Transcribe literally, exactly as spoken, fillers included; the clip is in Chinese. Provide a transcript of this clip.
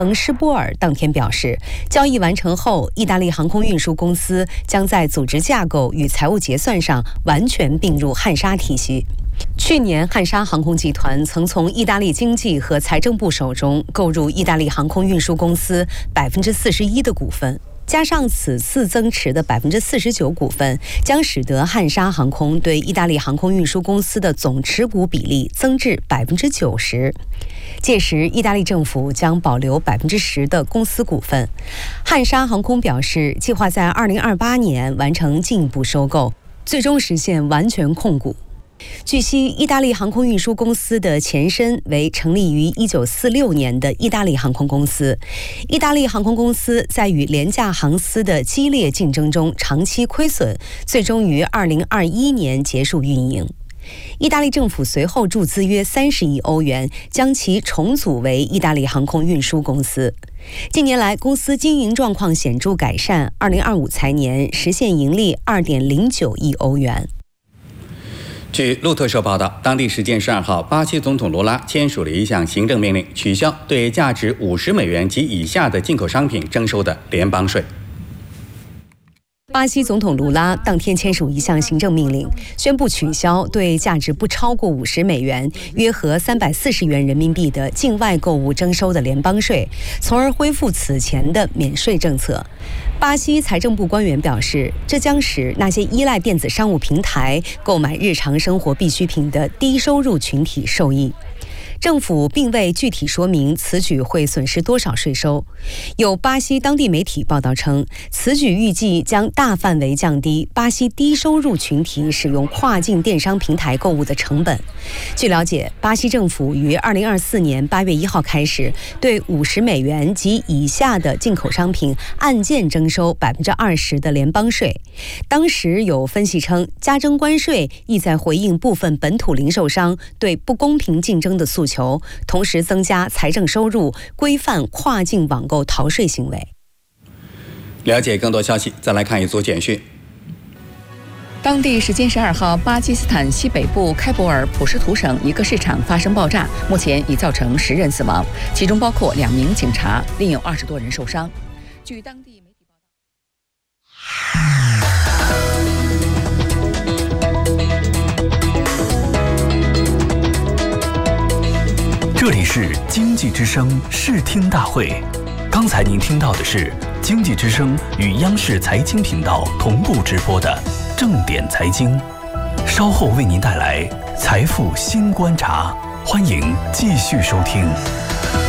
滕施波尔当天表示，交易完成后，意大利航空运输公司将在组织架构与财务结算上完全并入汉莎体系。去年，汉莎航空集团曾从意大利经济和财政部手中购入意大利航空运输公司百分之四十一的股份。加上此次增持的百分之四十九股份，将使得汉莎航空对意大利航空运输公司的总持股比例增至百分之九十。届时，意大利政府将保留百分之十的公司股份。汉莎航空表示，计划在二零二八年完成进一步收购，最终实现完全控股。据悉，意大利航空运输公司的前身为成立于一九四六年的意大利航空公司。意大利航空公司在与廉价航司的激烈竞争中长期亏损，最终于二零二一年结束运营。意大利政府随后注资约三十亿欧元，将其重组为意大利航空运输公司。近年来，公司经营状况显著改善，二零二五财年实现盈利二点零九亿欧元。 据路透社报道，当地时间十二号，巴西总统卢拉签署了一项行政命令，取消对价值五十美元及以下的进口商品征收的联邦税。 巴西总统卢拉当天签署一项行政命令，宣布取消对价值不超过五十美元（约合三百四十元人民币）的境外购物征收的联邦税，从而恢复此前的免税政策。巴西财政部官员表示，这将使那些依赖电子商务平台购买日常生活必需品的低收入群体受益。政府并未具体说明此举会损失多少税收。有巴西当地媒体报道称，此举预计将大范围降低巴西低收入群体使用跨境电商平台购物的成本。据了解，巴西政府于二零二四年八月一号开始对五十美元及以下的进口商品按件征收百分之二十的联邦税。当时有分析称，加征关税意在回应部分本土零售商对不公平竞争的诉求，同时增加财政收入，规范跨境网购逃税行为。 了解更多消息，再来看一组简讯。 当地时间十二号，巴基斯坦西北部开伯尔普什图省一个市场发生爆炸，目前已造成十人死亡，其中包括两名警察，另有二十多人受伤。据当地媒体报道，这里是经济之声视听大会。刚才您听到的是经济之声与央视财经频道同步直播的正点财经，稍后为您带来财富新观察，欢迎继续收听。